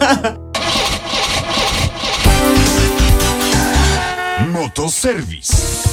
Motoserwis.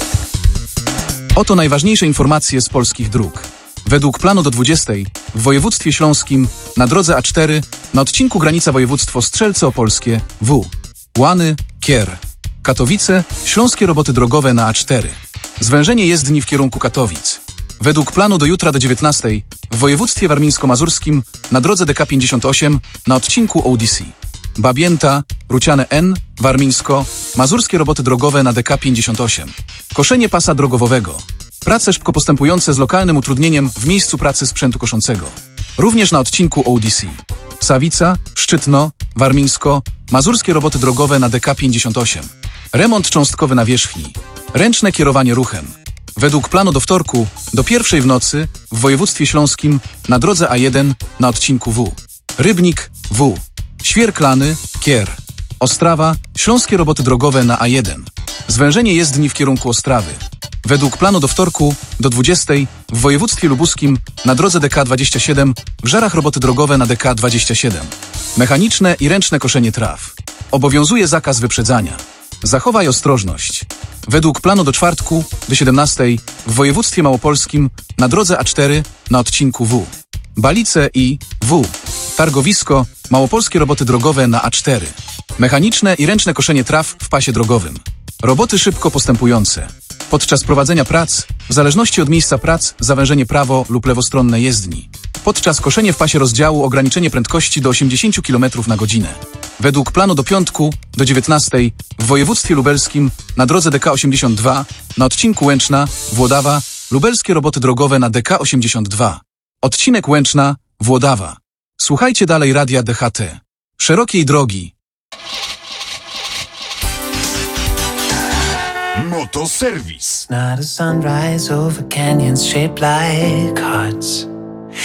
Oto najważniejsze informacje z polskich dróg. Według planu do 20 w województwie śląskim na drodze A4 na odcinku granica województwo Strzelce Opolskie W. Łany, Kier. Katowice, śląskie roboty drogowe na A4. Zwężenie jezdni w kierunku Katowic. Według planu do jutra do 19 w województwie warmińsko-mazurskim na drodze DK58 na odcinku ODC. Babięta, Ruciane N, Warmińsko, mazurskie roboty drogowe na DK58. Koszenie pasa drogowego. Prace szybko postępujące z lokalnym utrudnieniem w miejscu pracy sprzętu koszącego. Również na odcinku ODC. Sawica, Szczytno, Warmińsko, mazurskie roboty drogowe na DK58. Remont cząstkowy nawierzchni. Ręczne kierowanie ruchem. Według planu do wtorku, do 1 w nocy, w województwie śląskim, na drodze A1, na odcinku W. Rybnik, W. Świerklany, Kier. Ostrawa, śląskie roboty drogowe na A1. Zwężenie jezdni w kierunku Ostrawy. Według planu do wtorku, do 20 w województwie lubuskim, na drodze DK27, w Żarach roboty drogowe na DK27. Mechaniczne i ręczne koszenie traw. Obowiązuje zakaz wyprzedzania. Zachowaj ostrożność. Według planu do czwartku, do 17 w województwie małopolskim, na drodze A4, na odcinku W. Balice i W. Targowisko, małopolskie roboty drogowe na A4. Mechaniczne i ręczne koszenie traw w pasie drogowym. Roboty szybko postępujące. Podczas prowadzenia prac, w zależności od miejsca prac, zawężenie prawo lub lewostronne jezdni. Podczas koszenia w pasie rozdziału ograniczenie prędkości do 80 km na godzinę. Według planu do piątku, do 19 w województwie lubelskim, na drodze DK82, na odcinku Łęczna, Włodawa, lubelskie roboty drogowe na DK82. Odcinek Łęczna, Włodawa. Słuchajcie dalej radia DHT. Szerokiej drogi. Motoserwis. Not a sunrise over canyons shaped like hearts.